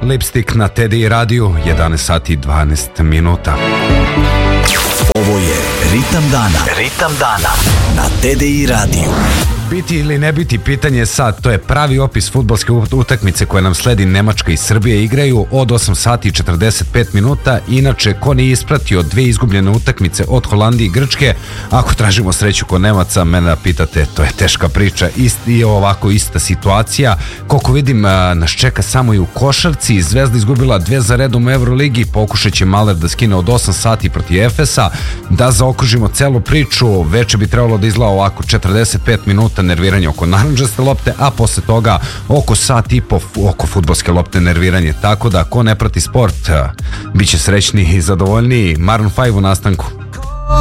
Lipstick na TDI radiju, 11 sati 12 minuta. Ovo je Ritam dana. Ritam dana na TDI radiju. Biti ili ne biti, pitanje je sad. To je pravi opis fudbalske utakmice koje nam sledi. Nemačka i Srbija igraju od 8 sati i 45 minuta. Inače, ko nije ispratio dve izgubljene utakmice od Holandije i Grčke, ako tražimo sreću kod Nemaca, mene pitate, to je teška priča. I ovako ista situacija. Koliko vidim, nas čeka samo i u košarci. Zvezda izgubila 2 za redom u Euroligi. Pokušat će Maler da skine od 8 sati protiv Efesa. Da zaokružimo celu priču, veče bi trebalo da izgleda ovako 45 minuta nerviranje oko narandžaste lopte, a posle toga oko sat i po oko fudbalske lopte nerviranje. Tako da ko ne prati sport, bit će srećni i zadovoljniji. Maroon 5 u nastanku.